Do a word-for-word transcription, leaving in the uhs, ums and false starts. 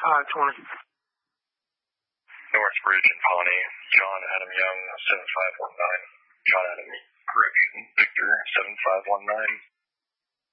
five twenty. Northbridge and Pawnee, John Adam Young, seven five one nine. John Adam, correction, Victor, seven five one nine.